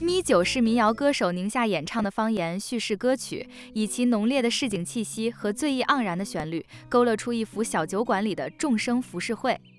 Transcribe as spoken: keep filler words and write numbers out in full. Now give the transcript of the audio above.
咪九是民谣歌手宁夏演唱的方言叙事歌曲，以其浓烈的市井气息和醉意盎然的旋律，勾勒出一幅小酒馆里的众生浮世绘。